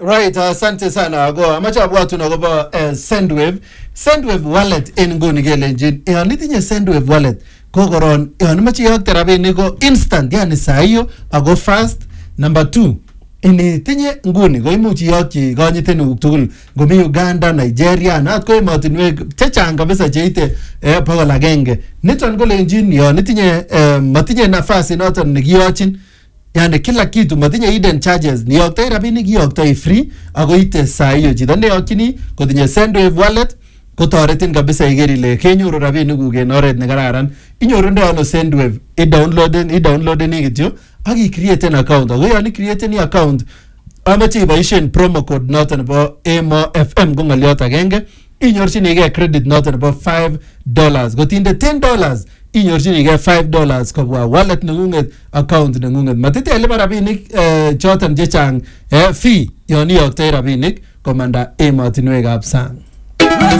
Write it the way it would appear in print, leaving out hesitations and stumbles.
Right, asante sana. Go amacha abwatu nagoba Sendwave. Sendwave wallet en ngoni gelenjin. Yon itinye Sendwave wallet ko koron yon imache iyokte rabinik ko instant, yani saa hiyo ako fast. Number 2, initinye nguni ko imuch iyokyi konyitenuk tugul ngomi Uganda, Nigeria, na ko emotinwek chechang kabisa cheite 100. Niton kolenjin yon itinye matinye nafasi noton nekiyochin, yani kila kitu matinye hidden charges, niyoktoi rabinik iyoktoi free ako ite saa hiyo. Chito neyokyini kotinye Sendwave wallet kotoretin kabisa iker ile kenyoru rabinikuk en oret nekararan. Inyorundoi ano Sendwave? I-downloadeni kityo ak i-createn account. Ako yon i-createni account amache iboisien promo code noton nebo EMOFM ko ng'oliot agenge, inyorchinigei credit noton nebo $5. Kotinde $10 inyorchinigei $5 kobwa wallet neng'ung'et, account neng'ung'et. Matite lipa rabinik choton chechang fee yon iyoktoi rabinik komanda emotinwekab sang.